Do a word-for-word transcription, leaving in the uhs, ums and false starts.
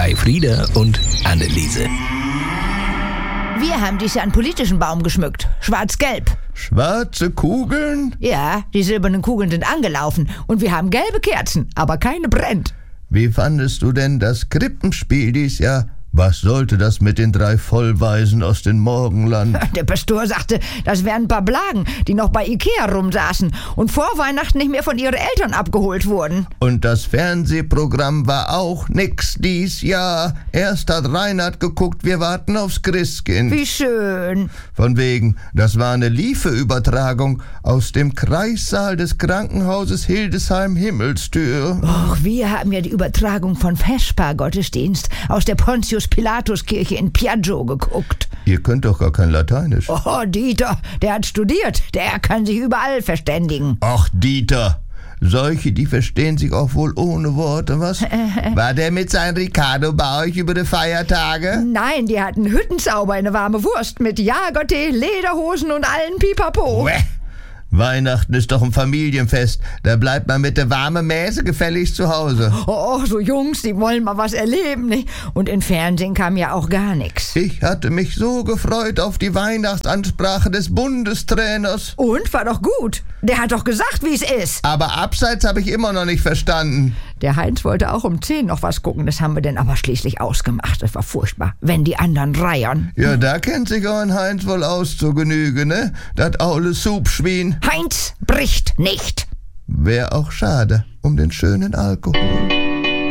bei Frieda und Anneliese. Wir haben dies Jahr einen politischen Baum geschmückt. Schwarz-gelb. Schwarze Kugeln? Ja, die silbernen Kugeln sind angelaufen. Und wir haben gelbe Kerzen, aber keine brennt. Wie fandest du denn das Krippenspiel dies Jahr? Was sollte das mit den drei Vollweisen aus dem Morgenland? Der Pastor sagte, das wären ein paar Blagen, die noch bei Ikea rumsaßen und vor Weihnachten nicht mehr von ihren Eltern abgeholt wurden. Und das Fernsehprogramm war auch nix dies Jahr. Erst hat Reinhard geguckt, wir warten aufs Christkind. Wie schön. Von wegen, das war eine Liefe-Übertragung aus dem Kreissaal des Krankenhauses Hildesheim-Himmelstür. Och, wir haben ja die Übertragung von Vesper-Gottesdienst aus der Pontius-Pilatus-Kirche in Piaggio geguckt. Ihr könnt doch gar kein Lateinisch. Oh, Dieter, der hat studiert. Der kann sich überall verständigen. Ach, Dieter. Solche, die verstehen sich auch wohl ohne Worte, was? War der mit seinem Ricardo bei euch über die Feiertage? Nein, die hatten Hüttenzauber, eine warme Wurst mit Jagertee, Lederhosen und allen Pipapo. Uäh. Weihnachten ist doch ein Familienfest. Da bleibt man mit der warmen Mäse gefälligst zu Hause. Oh, so Jungs, die wollen mal was erleben, nicht? Und im Fernsehen kam ja auch gar nichts. Ich hatte mich so gefreut auf die Weihnachtsansprache des Bundestrainers. Und? War doch gut. Der hat doch gesagt, wie es ist. Aber abseits habe ich immer noch nicht verstanden. Der Heinz wollte auch um zehn noch was gucken. Das haben wir dann aber schließlich ausgemacht. Das war furchtbar, wenn die anderen reiern. Ja, da kennt sich auch ein Heinz wohl aus zur Genüge, ne? Das aule Supschwein. Heinz bricht nicht. Wär auch schade um den schönen Alkohol.